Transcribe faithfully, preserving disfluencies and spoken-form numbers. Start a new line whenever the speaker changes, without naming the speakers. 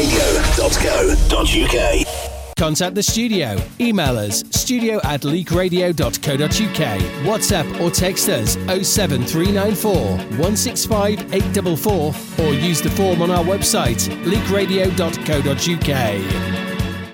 radio dot co dot uk.
Contact the studio. Email us studio at leak radio dot co dot uk. WhatsApp or text us oh seven three nine four, one six five, eight four four or use the form on our website leak radio dot co dot uk.